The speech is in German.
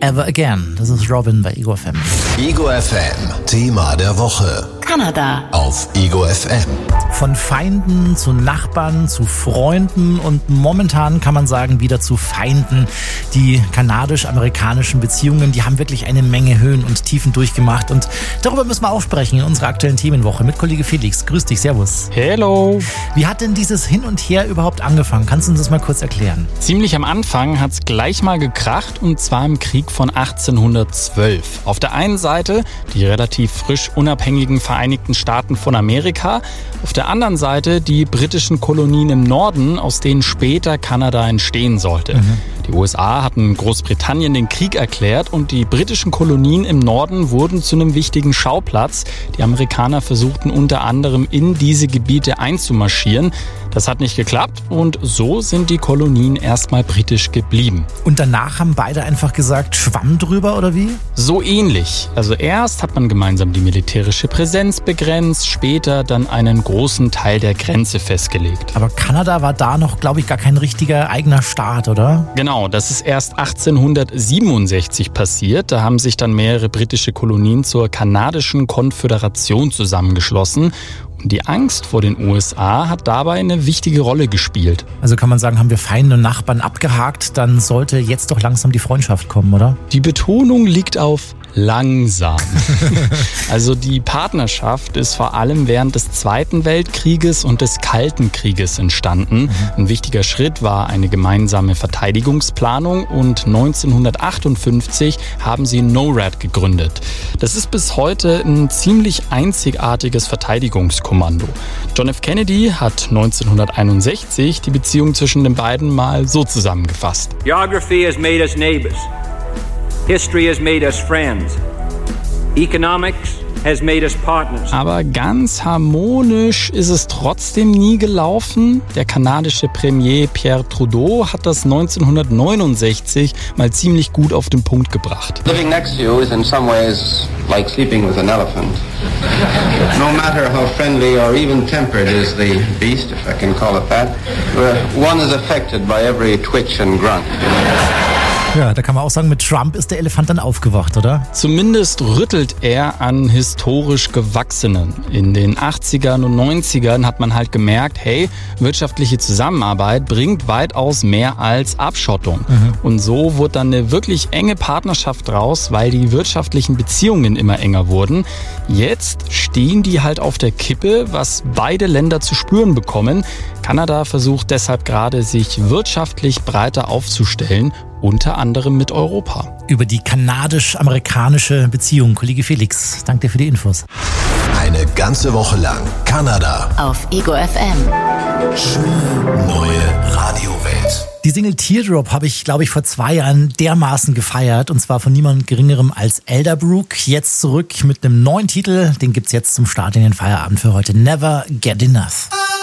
Ever Again. Das ist Robin bei Ego FM. Ego FM, Thema der Woche. Kanada. Auf Ego FM. Von Feinden zu Nachbarn, zu Freunden und momentan kann man sagen wieder zu Feinden. Die kanadisch-amerikanischen Beziehungen, die haben wirklich eine Menge Höhen und Tiefen durchgemacht und darüber müssen wir auch sprechen in unserer aktuellen Themenwoche mit Kollege Felix. Grüß dich, servus. Hello. Wie hat denn dieses Hin und Her überhaupt angefangen? Kannst du uns das mal kurz erklären? Ziemlich am Anfang hat es gleich mal gekracht und zwar im Krieg von 1812. Auf der einen Seite die relativ frisch unabhängigen Vereinigten Staaten von Amerika, auf der anderen Seite die britischen Kolonien im Norden, aus denen später Kanada entstehen sollte. Die USA hatten Großbritannien den Krieg erklärt und die britischen Kolonien im Norden wurden zu einem wichtigen Schauplatz. Die Amerikaner versuchten unter anderem in diese Gebiete einzumarschieren. Das hat nicht geklappt und so sind die Kolonien erstmal britisch geblieben. Und danach haben beide einfach gesagt, Schwamm drüber oder wie? So ähnlich. Also erst hat man gemeinsam die militärische Präsenz begrenzt, später dann einen großen Teil der Grenze festgelegt. Aber Kanada war da noch, glaube ich, gar kein richtiger eigener Staat, oder? Genau, das ist erst 1867 passiert. Da haben sich dann mehrere britische Kolonien zur kanadischen Konföderation zusammengeschlossen. Und die Angst vor den USA hat dabei eine wichtige Rolle gespielt. Also kann man sagen, haben wir Feinde und Nachbarn abgehakt, dann sollte jetzt doch langsam die Freundschaft kommen, oder? Die Betonung liegt auf langsam. Also die Partnerschaft ist vor allem während des Zweiten Weltkrieges und des Kalten Krieges entstanden. Ein wichtiger Schritt war eine gemeinsame Verteidigungsplanung und 1958 haben sie NORAD gegründet. Das ist bis heute ein ziemlich einzigartiges Verteidigungskommando. John F. Kennedy hat 1961 die Beziehung zwischen den beiden mal so zusammengefasst. Geography has made us neighbors. History has made us friends. Economics has made us partners. Aber ganz harmonisch ist es trotzdem nie gelaufen. Der kanadische Premier Pierre Trudeau hat das 1969 mal ziemlich gut auf den Punkt gebracht. Living next to you is in some ways like sleeping with an elephant. No matter how friendly or even tempered is the beast, if I can call it that, one is affected by every twitch and grunt. Ja, da kann man auch sagen, mit Trump ist der Elefant dann aufgewacht, oder? Zumindest rüttelt er an historisch Gewachsenen. In den 80ern und 90ern hat man halt gemerkt, hey, wirtschaftliche Zusammenarbeit bringt weitaus mehr als Abschottung. Und so wurde dann eine wirklich enge Partnerschaft draus, weil die wirtschaftlichen Beziehungen immer enger wurden. Jetzt stehen die halt auf der Kippe, was beide Länder zu spüren bekommen. Kanada versucht deshalb gerade, sich wirtschaftlich breiter aufzustellen, unter anderem mit Europa. Über die kanadisch-amerikanische Beziehung. Kollege Felix, danke dir für die Infos. Eine ganze Woche lang Kanada. Auf Ego FM. Schöne neue Radiowelt. Die Single Teardrop habe ich, glaube ich, vor 2 Jahren dermaßen gefeiert. Und zwar von niemand Geringerem als Elderbrook. Jetzt zurück mit einem neuen Titel. Den gibt's jetzt zum Start in den Feierabend für heute. Never Get Enough.